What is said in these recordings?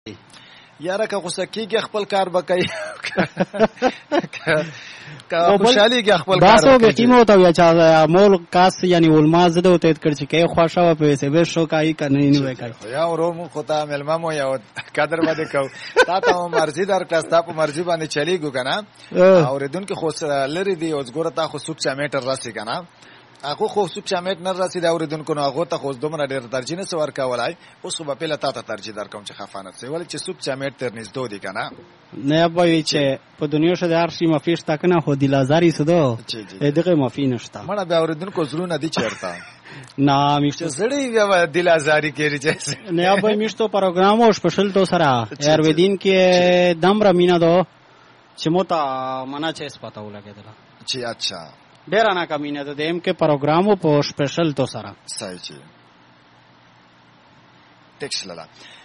یاره که غوسه کېږي خپل کار به کوي که خوشحالېږي خپل کار باسو بقیمه ته یا چا مول کاس یعنی علما زده او ته کړ چې کې خوښه و په سبب شو کوي کنه نه وکړي یا ورو مو خو ته ملما مو یا قدر باندې کو تا ته مرزي در کړه ستا په مرزي باندې چلیږو کنه اوریدونکو خو لري دی اوس ګوره تا خو سوپ چامیټر راسي کنه هغه خو سوپ چامیټ نه راسي دا اوریدونکو نو هغه ته خو دومره ډېر ترجیح نه سور کولای اوس په پیله تا ته ترجیح درکوم چې خفانت سي ولې چې سوپ چامیټ تر نږدې دی کنه نه به چې په دنیا شو د هر شي مفیش تا کنه خو دلازاري سدو دغه مفی نشته مړه به اوریدونکو زړونه دي چیرته نه میشته زړی بیا دلازاری کوي چې نه به میشته پروګرام سپیشل تو سره ایرویدین کې دم را مینا دو چې موتا منا چیس پتاو لګیدل چې اچھا ډیر نه کمینه ده دیم کې پروګرامو په سپیشل تو سره صحیح چی ټیکس لاله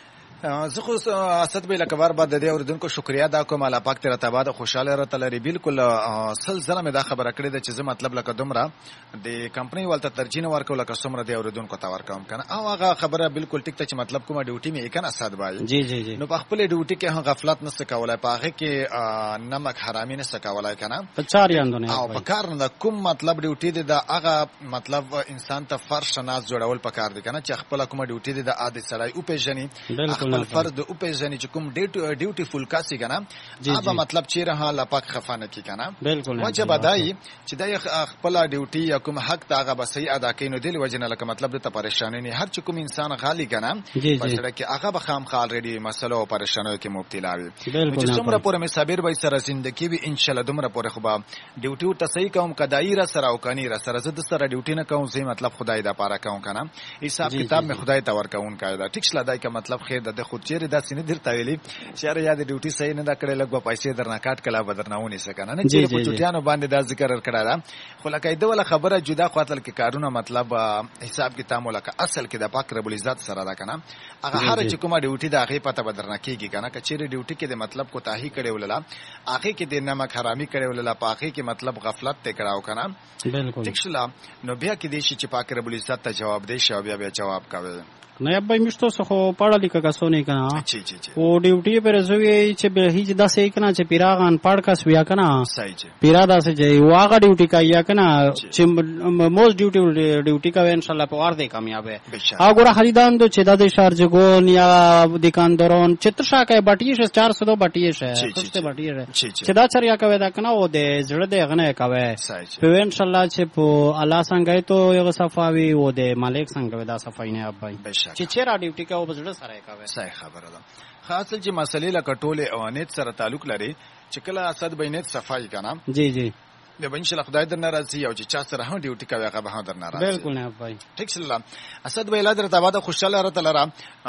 زه خو اسد به لکبار بعد د دې اوریدونکو شکریا ادا کوم الله پاک تیرا تباده خوشاله راته لري بالکل سلسله مې دا خبره کړې ده چې زه مطلب لکه دومره د کمپنی ولته ترجیح نه ورکول لکه څومره د اوریدونکو ته ورکوم کنه او هغه خبره بالکل ټیک ته چې مطلب کومه ډیوټي مې کنه اسد بای جی جی جی نو په خپل ډیوټي کې غفلت نه سکولای په هغه کې نمک حرامي نه سکولای کنه په چار یاندونه او په کار نه کوم مطلب ډیوټي دی دا هغه مطلب انسان ته فرش ناز جوړول پکار دی کنه چې خپل کومه ډیوټي دی د عادت سړی او پیژني خپل فرد او پیژني چې کوم ډیوټي فول کاسي کنه هغه مطلب چې راه لا پاک خفانه کی کنه بالکل وجه بدای چې د خپل ډیوټي یا کوم حق ته هغه صحیح ادا کینو دی وجنه لکه مطلب ته پریشانی نه هر چې کوم انسان غالي کنه پسړه کې هغه به خام خال ریډي مسله او پریشانو کې مبتلا وي چې څومره پورې مې صابر وای سره زندگی وي ان شاء الله دومره پورې خو به ډیوټي ته صحیح کوم کدای را سره او کني را سره زد سره ډیوټي نه کوم زه مطلب خدای دا پاره کوم کنه حساب کتاب مې خدای ته ورکون قاعده ټیک شل دای کا مطلب خیر د خود چیرې دا سینې درته ویلي چې یاد ډیوټي صحیح نه دا کړې لګ په پیسې درنه کاټ کلا بدرناونی سکنه نه چې په چټیانو باندې دا ذکر کړه دا خو لکه دوله خبره جدا خاطر کې کارونه مطلب حساب کتاب ولکه اصل کې د پاک رب العزت سره دا کنه هغه هر چې کومه ډیوټي دا هغه پته بدرنه کیږي کنه کچېری ډیوټي کې د مطلب کو تاهی کړي ولله هغه کې د نمک حرامي کړي ولله پاکه کې مطلب غفلت ته کړهو کنه بالکل ټیک شلا نو بیا کې دې چې پاک رب العزت ته جواب دی شو بیا جواب کوي نه ابای میشتو سخو پاړه لیکه کسونه کنه او ډیوټي پر زوی چې به هیڅ داسې کنه چې پیراغان پاړ کا سویا کنه صحیح چې پیرا داسې جای واغه ډیوټي کایا کنه چې موز ډیوټي کا ان شاء الله په ور دې کامیاب ہے اګوره خریدان دو چې د شارج ګون یا دکاندارون چترشا کې بټیش 400 بټیش ہے سسته بټیش چې دا چریا کوي دا کنه او د زړه دې غنه کوي په ان شاء الله چې په الله څنګه ته یو صفاوي او د مالک څنګه دا صفای نه ابای چې چیرې ډیوټي کا او بزړه سره کوي صحیح خبره ده خاصه چې مسلې لکه ټوله اوانیت سره تعلق لري چې کله اسد بینت صفای کنه جی جی د بن شل خدای در ناراضي او چې چا سره هم ډیوټي کوي هغه به در ناراضي بالکل نه بھائی ٹھیک سلام اسد بھائی لادر تاباده خوشاله راته لرا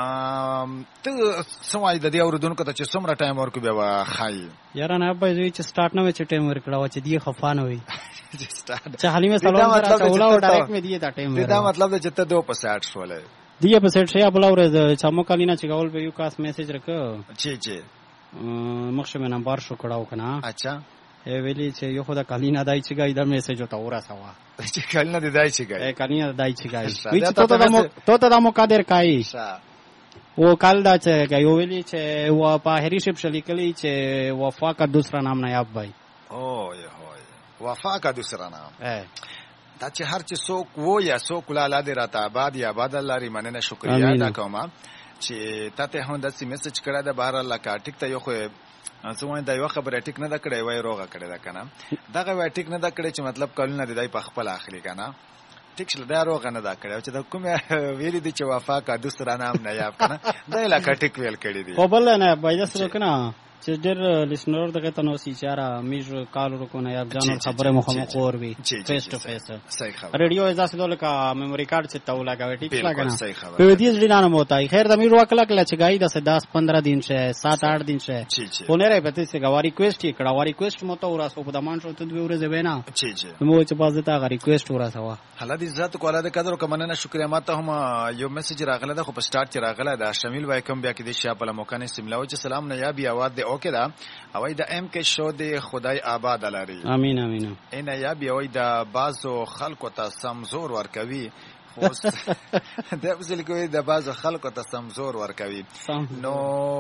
ته سمای د دې اوردونکو ته چې څومره ټایم ورکو بیا خای یاره نه بھائی چې سٹارټ نه چې ټایم ورکړه چې دی خفانه وي چې حلیمه سلام سره چولا او ډایرکټ مې دی دا ټایم دا مطلب چې ته 2% شولې دیه په سیټ شیا بلاوره چمو کالینا چې غول په یو کاس میسج راکو چې مخشه مې نمبر شو کړهو کنه اچھا ویلی چې یو خدای کالینا دای چې گای دا میسج وتا ورا سوا چې کالینا دای چې گای کالینا دای چې گای وی ته ته د مو قادر کای و کال دا چې گای ویلی چې و په هری شپ شلی کلی چې وفا کا دوسرا نام نایاب بھائی او وفا کا دوسرا نام دا چې هر چې څوک وو یا څوک لاله دې راته آباد یا آباد الله ری مننه شکریا ادا کوم چې تاسو هم د میسج کړه د بهر الله کا ټیک ته یو خو زموږ د یو خبره ټیک نه دا کړی وای روغه کړی دا کنه دغه وای ټیک نه دا کړی چې مطلب کلونه د دای په خپل اخلي کنه ټیک شل دا روغه نه دا کړی چې د کومه ویری دي چې وفا کا دوسرا نام نه یاب کنه دا لکه ټیک ویل کړی دی او بل نه بایدا سره کنه چې ډېر لیسنر دغه تنو سي چاره میجر کال ورکو نه یاب جانو خبره مخامخ اور وی فیس ټو فیس صحیح خبر ریډیو ازاسه دول کا میموري کارت چې تاو لگاوي ټیک لگانا په دې ځل نه موتا خیر د میرو کله کله چې گای د 10-15 दिन से 7-8 दिन से होने रहे पते से गवा रिक्वेस्ट ही कड़ा रिक्वेस्ट मोता उरा सो पदमान शो तद वीरे जेवेना मो چې باز ته غا ریکویسټ ورا سوا حالات عزت کوله د قدر کومنه شکریا ماته هم یو میسج راغله د خو په سٹارټ چې راغله د شامل وای کوم بیا کې د شاپله موکانه سیملاو چې سلام نه یا بیا واد د اوکې دا اوای د ام کې شو د خدای آباد لري امين امين ان یا بیا وای د بازو خلکو ته سمزور ورکوي خو د بزل کوي د بازو خلکو ته سمزور ورکوي نو